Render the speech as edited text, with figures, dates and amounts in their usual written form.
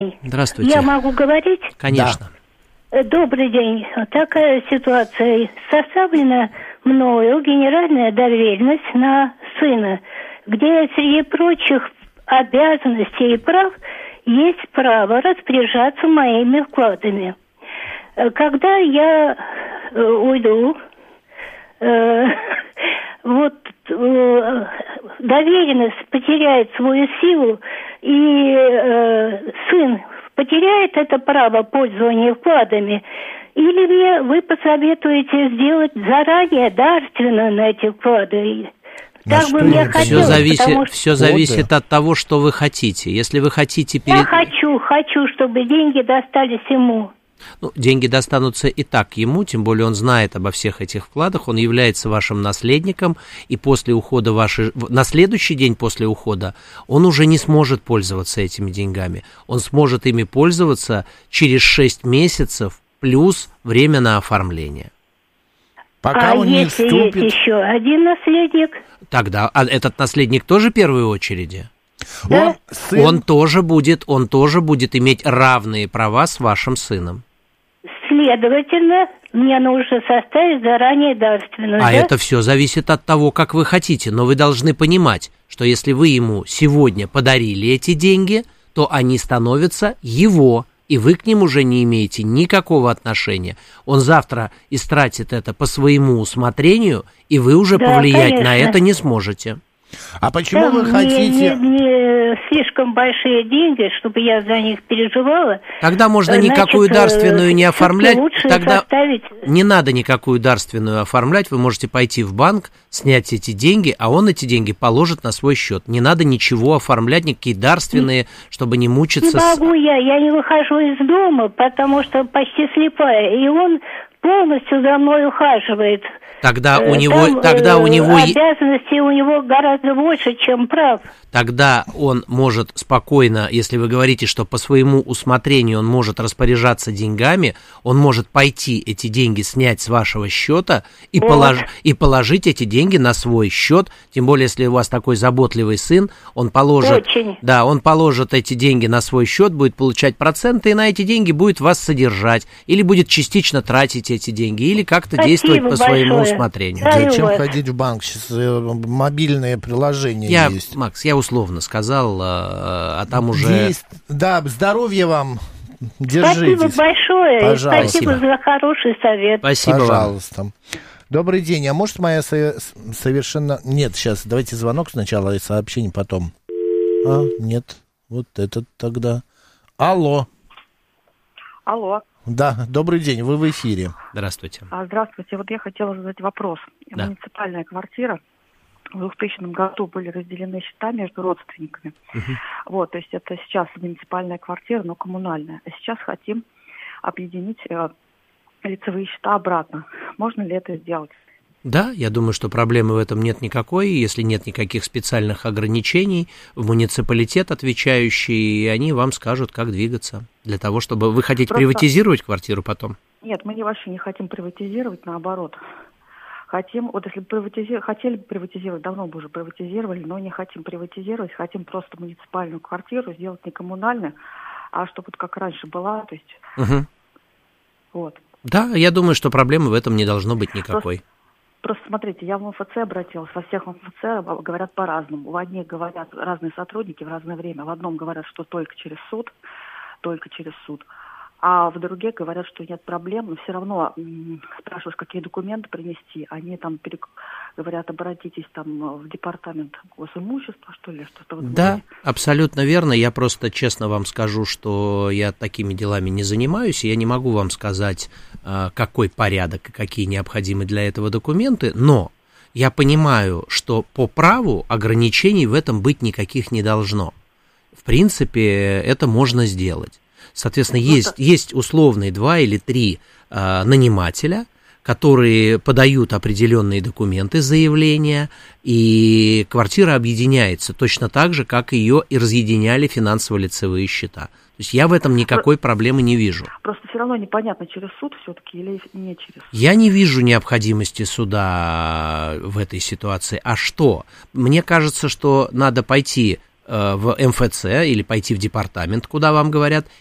Здравствуйте. Я могу говорить? Конечно. Да. Добрый день. Такая ситуация. Составлена мною генеральная доверенность на сына, где среди прочих обязанностей и прав есть право распоряжаться моими вкладами. Когда я уйду, доверенность потеряет свою силу, и сын потеряет это право пользования вкладами, или мне вы посоветуете сделать заранее дарственную на эти вклады? Так бы мне хотелось, все зависит от того, что вы хотите. Если вы хотите... Я хочу, чтобы деньги достались ему. Деньги достанутся и так ему, тем более он знает обо всех этих вкладах, он является вашим наследником, и после ухода на следующий день после ухода он уже не сможет пользоваться этими деньгами. Он сможет ими пользоваться через 6 месяцев плюс время на оформление. Пока он не вступит... есть еще один наследник? Тогда, этот наследник тоже в первой очереди? Да? Он тоже будет иметь равные права с вашим сыном. Следовательно, мне нужно составить заранее дарственную. А это все зависит от того, как вы хотите. Но вы должны понимать, что если вы ему сегодня подарили эти деньги, то они становятся его, и вы к ним уже не имеете никакого отношения. Он завтра истратит это по своему усмотрению, и вы уже повлиять на это не сможете. А почему вы хотите... Не слишком большие деньги, чтобы я за них переживала. Тогда можно никакую дарственную не оформлять. Тогда составить... не надо никакую дарственную оформлять. Вы можете пойти в банк, снять эти деньги, а он эти деньги положит на свой счет. Не надо ничего оформлять, никакие дарственные, чтобы не мучиться. Не могу я не выхожу из дома, потому что почти слепая, и он полностью за мной ухаживает. Тогда у него обязанностей у него гораздо больше, чем прав. Тогда он может спокойно, если вы говорите, что по своему усмотрению он может распоряжаться деньгами, он может пойти эти деньги снять с вашего счета и положить эти деньги на свой счет. Тем более, если у вас такой заботливый сын, он положит эти деньги на свой счет, будет получать проценты, и на эти деньги будет вас содержать, или будет частично тратить эти деньги, или как-то действовать по своему усмотрению. Зачем ходить в банк? Сейчас мобильное приложение есть. Макс, я условно сказал, а там уже... Да, здоровья вам, держитесь. Спасибо большое, пожалуйста. Спасибо за хороший совет. Спасибо, пожалуйста. Вам. Добрый день, а может моя совершенно... Нет, сейчас, давайте звонок сначала и сообщение потом. Нет, вот этот тогда. Алло. Да, добрый день, вы в эфире. Здравствуйте. Здравствуйте, вот я хотела задать вопрос. Да. Муниципальная квартира. В 2000 году были разделены счета между родственниками. То есть это сейчас муниципальная квартира, но коммунальная. А сейчас хотим объединить лицевые счета обратно. Можно ли это сделать? Да, я думаю, что проблемы в этом нет никакой. Если нет никаких специальных ограничений, в муниципалитет отвечающий, они вам скажут, как двигаться. Для того, чтобы... Вы хотите приватизировать квартиру потом? Нет, мы вообще не хотим приватизировать, наоборот. Хотим, если хотели бы приватизировать, давно бы уже приватизировали, но не хотим приватизировать, хотим просто муниципальную квартиру сделать не коммунальную, а чтобы вот как раньше была, то есть, вот. Да, я думаю, что проблемы в этом не должно быть никакой. Просто смотрите, я в МФЦ обратилась, во всех МФЦ говорят по-разному. В одних говорят разные сотрудники в разное время, в одном говорят, что только через суд, а в других говорят, что нет проблем, но все равно спрашиваешь, какие документы принести. Они там говорят, обратитесь там в департамент госимущества, что ли, что-то вот. Да, абсолютно верно. Я просто честно вам скажу, что я такими делами не занимаюсь, и я не могу вам сказать, какой порядок и какие необходимы для этого документы, но я понимаю, что по праву ограничений в этом быть никаких не должно. В принципе, это можно сделать. Соответственно, есть условные 2 или 3 нанимателя, которые подают определенные документы, заявления, и квартира объединяется точно так же, как ее и разъединяли финансово-лицевые счета. То есть я в этом никакой проблемы не вижу. Просто все равно непонятно, через суд все-таки или не через суд. Я не вижу необходимости суда в этой ситуации. А что? Мне кажется, что надо пойти в МФЦ или пойти в департамент, куда вам говорят,